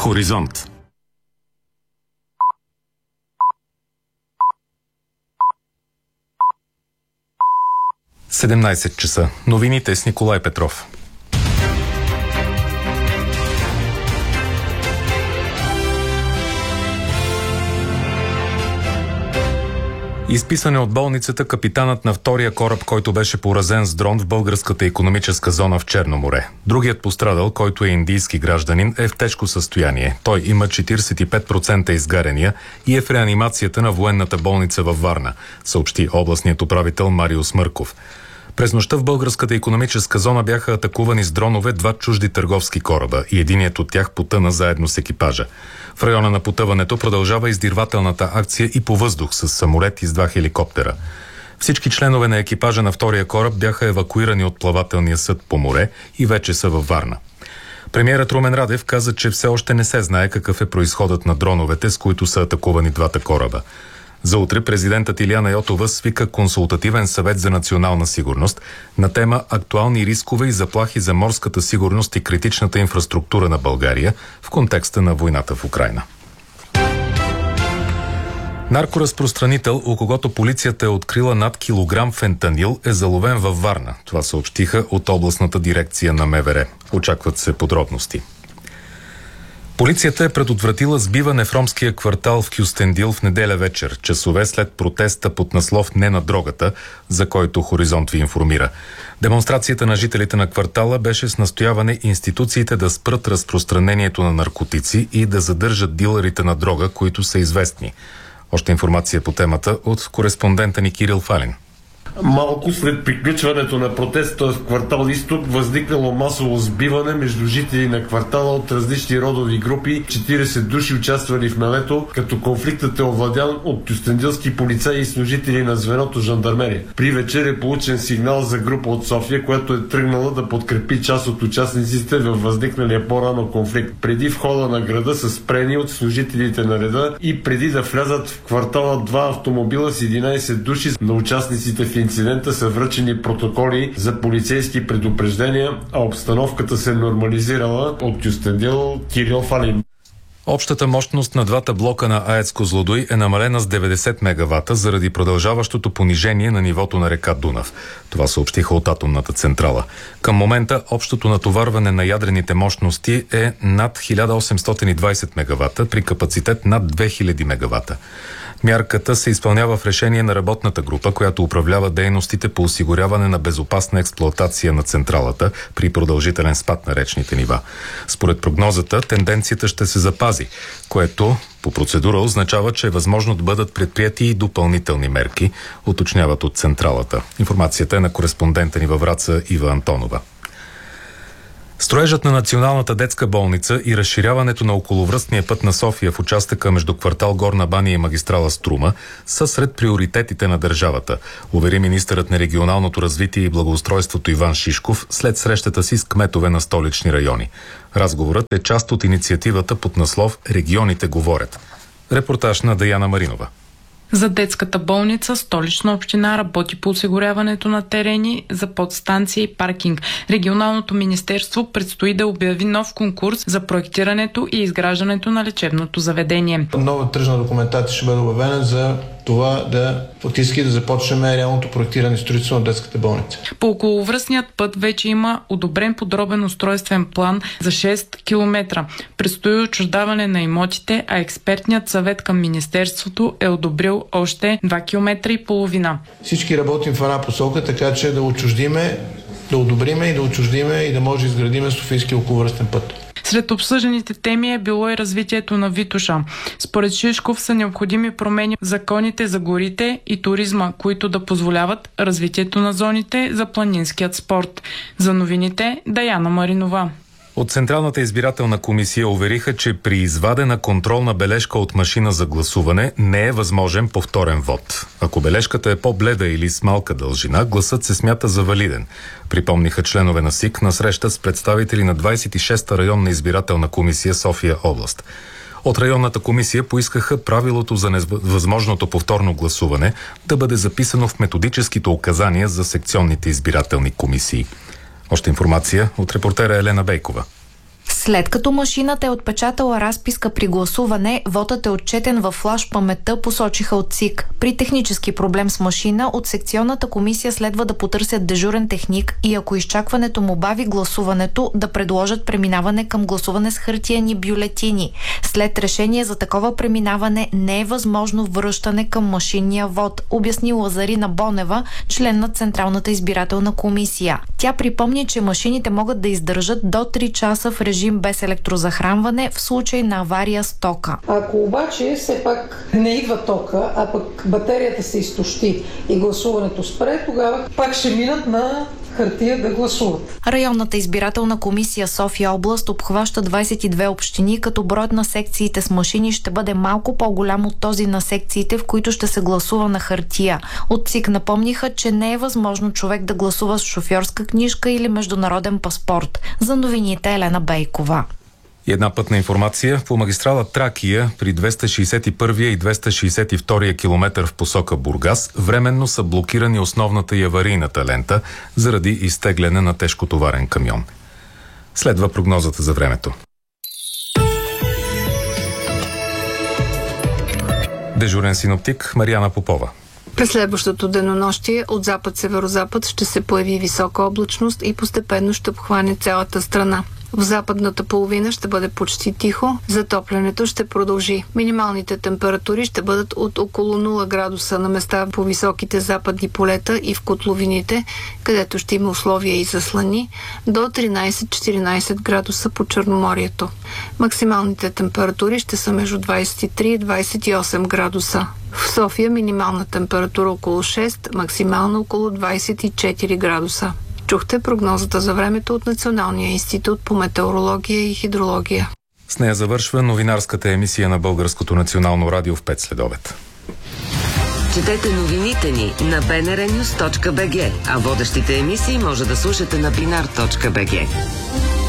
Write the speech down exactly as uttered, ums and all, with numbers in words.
Хоризонт. седемнайсет часа. Новините с Николай Петров. Изписане от болницата капитанът на втория кораб, който беше поразен с дрон в българската икономическа зона в Черно море. Другият пострадал, който е индийски гражданин, е в тежко състояние. Той има четирийсет и пет процента изгарения и е в реанимацията на военната болница във Варна, съобщи областният управител Мариус Мърков. През нощта в българската икономическа зона бяха атакувани с дронове два чужди търговски кораба и единият от тях потъна заедно с екипажа. В района на потъването продължава издирвателната акция и по въздух с самолет и с два хеликоптера. Всички членове на екипажа на втория кораб бяха евакуирани от плавателния съд по море и вече са във Варна. Премиерът Румен Радев каза, че все още не се знае какъв е произходът на дроновете, с които са атакувани двата кораба. За утре президентът Илияна Йотова свика консултативен съвет за национална сигурност на тема актуални рискове и заплахи за морската сигурност и критичната инфраструктура на България в контекста на войната в Украйна. Наркоразпространител, у когото полицията е открила над килограм фентанил, е заловен във Варна. Това съобщиха от областната дирекция на МВР. Очакват се подробности. Полицията е предотвратила сбиване в ромския квартал в Кюстендил в неделя вечер, часове след протеста под наслов "Не на дрогата", за който Хоризонт ви информира. Демонстрацията на жителите на квартала беше с настояване институциите да спрат разпространението на наркотици и да задържат дилърите на дрога, които са известни. Още информация по темата от кореспондента ни Кирил Фалин. Малко след приключването на протеста в квартал Изток възникнало масово сбиване между жители на квартала от различни родови групи. четирийсет души участвали в мелето, като конфликтът е овладян от кюстендилски полицаи и служители на звеното жандармерия. При вечер е получен сигнал за група от София, която е тръгнала да подкрепи част от участниците във възникналия по-рано конфликт. Преди входа на града са спрени от служителите на реда и преди да влязат в квартала два автомобила с единайсет души на участниците в инцидента са връчени протоколи за полицейски предупреждения, а обстановката се нормализирала. От Кюстендил, Кирил Фалин. Общата мощност на двата блока на АЕЦ Козлодуй е намалена с деветдесет мегавата заради продължаващото понижение на нивото на река Дунав. Това съобщиха от атомната централа. Към момента общото натоварване на ядрените мощности е над хиляда осемстотин и двайсет мегавата при капацитет над две хиляди мегавата. Мярката се изпълнява в решение на работната група, която управлява дейностите по осигуряване на безопасна експлоатация на централата при продължителен спад на речните нива. Според прогнозата, тенденцията ще се запази, което по процедура означава, че е възможно да бъдат предприяти и допълнителни мерки, уточняват от централата. Информацията е на кореспондента ни във Враца Ива Антонова. Строежът на Националната детска болница и разширяването на околовръстния път на София в участъка между квартал Горна баня и магистрала Струма са сред приоритетите на държавата, увери министърът на регионалното развитие и благоустройството Иван Шишков след срещата си с кметове на столични райони. Разговорът е част от инициативата под наслов "Регионите говорят". Репортаж на Даяна Маринова. За детската болница Столична община работи по осигуряването на терени за подстанция и паркинг. Регионалното министерство предстои да обяви нов конкурс за проектирането и изграждането на лечебното заведение. Нова тръжна документация ще бъде обявена за това да фактически да започнем реалното проектиране и строителство на детската болница. По околовръстният път вече има одобрен подробен устройствен план за шест километра. Предстои отчуждаване на имотите, а експертният съвет към министерството е одобрил още два километра и половина. Всички работим в една посока, така че да отчуждиме, да одобриме и да отчуждиме и да може да изградиме Софийски околовръстен път. Сред обсъжданите теми е било и развитието на Витоша. Според Шишков са необходими промени в законите за горите и туризма, които да позволяват развитието на зоните за планинският спорт. За новините Даяна Маринова. От Централната избирателна комисия увериха, че при извадена контролна бележка от машина за гласуване не е възможен повторен вод. Ако бележката е по-бледа или с малка дължина, гласът се смята за валиден. Припомниха членове на СИК на среща с представители на двайсет и шеста районна избирателна комисия София област. От районната комисия поискаха правилото за невъзможното повторно гласуване да бъде записано в методическите указания за секционните избирателни комисии. Още информация от репортера Елена Бейкова. След като машината е отпечатала разписка при гласуване, вотът е отчетен във флаш паметта, посочиха от ЦИК. При технически проблем с машина, от секционната комисия следва да потърсят дежурен техник и ако изчакването му бави гласуването, да предложат преминаване към гласуване с хартиени бюлетини. След решение за такова преминаване не е възможно връщане към машинния вод, обясни Лазарина Бонева, член на Централната избирателна комисия. Тя припомни, че машините могат да издържат до три часа в режим без електрозахранване в случай на авария с тока. Ако обаче все пак не идва тока, а пък батерията се изтощи и гласуването спре, тогава пак ще минат на хартия да гласуват. Районната избирателна комисия София област обхваща двадесет и две общини, като броят на секциите с машини ще бъде малко по-голям от този на секциите, в които ще се гласува на хартия. От ЦИК напомниха, че не е възможно човек да гласува с шофьорска книжка или международен паспорт. За новините Елена Бейкова. И една пътна информация. По магистрала Тракия при двеста шейсет и първия и двеста шейсет и втория километър в посока Бургас временно са блокирани основната и аварийната лента заради изтегляне на тежкотоварен камион. Следва прогнозата за времето. Дежурен синоптик Мариана Попова. През следващото денонощие от запад-северозапад ще се появи висока облачност и постепенно ще обхване цялата страна. В западната половина ще бъде почти тихо, затоплянето ще продължи. Минималните температури ще бъдат от около нула градуса на места по високите западни полета и в котловините, където ще има условия и за слани, до тринадесет-четиринадесет градуса по Черноморието. Максималните температури ще са между двадесет и три и двадесет и осем градуса. В София минимална температура около шест, максимална около двадесет и четири градуса. Чухте прогнозата за времето от Националния институт по метеорология и хидрология. С нея завършва новинарската емисия на Българското национално радио в пет следобед. Четете новините ни на би ен ар нюз точка би джи, а водещите емисии може да слушате на бинар точка би джи.